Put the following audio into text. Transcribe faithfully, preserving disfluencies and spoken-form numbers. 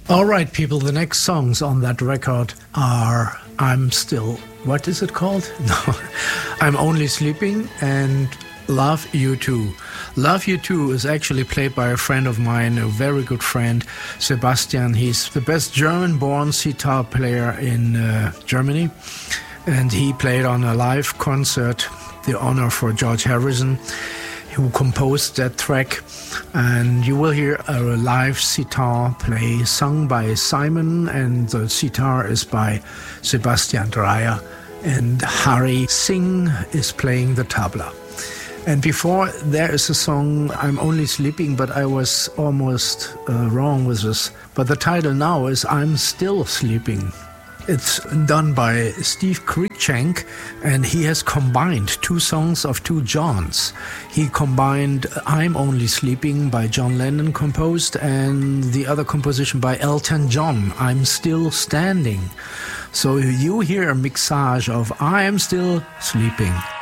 All right, people, the next songs on that record are I'm Still, what is it called? No, I'm Only Sleeping and Love You Too. Love You Too is actually played by a friend of mine, a very good friend, Sebastian. He's the best German-born sitar player in uh, Germany, and he played on a live concert, the honor for George Harrison, who composed that track. And you will hear a live sitar play sung by Simon, and the sitar is by Sebastian Dreyer, and Hari Singh is playing the tabla. And before, there is a song, I'm Only Sleeping, but I was almost uh, wrong with this. But the title now is I'm Still Sleeping. It's done by Steve Cruikshank, and he has combined two songs of two Johns. He combined I'm Only Sleeping by John Lennon composed, and the other composition by Elton John, I'm Still Standing. So you hear a mixage of I'm Still Sleeping.